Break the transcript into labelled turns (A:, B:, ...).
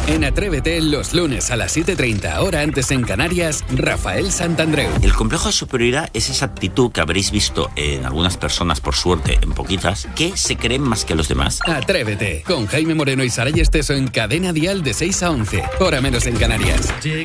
A: En Atrévete, los lunes a las 7:30, hora antes en Canarias, Rafael Santandreu.
B: El complejo de superioridad es esa actitud que habréis visto en algunas personas, por suerte, en poquitas, que se creen más que los demás.
A: Atrévete, con Jaime Moreno y Saray Esteso en Cadena Dial de 6 a 11, hora menos en Canarias.